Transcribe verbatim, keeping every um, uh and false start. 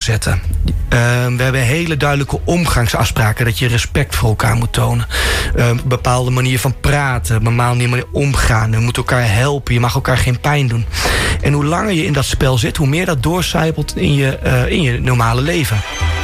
doorzetten. Uh, we hebben hele duidelijke omgangsafspraken. Dat je respect voor elkaar moet tonen. Uh, een bepaalde manier van praten. Een bepaalde manier omgaan. We moeten elkaar helpen. Je mag elkaar geen pijn doen. En hoe langer je in dat spel zit, hoe meer dat doorcijpelt in je, uh, in je normale leven.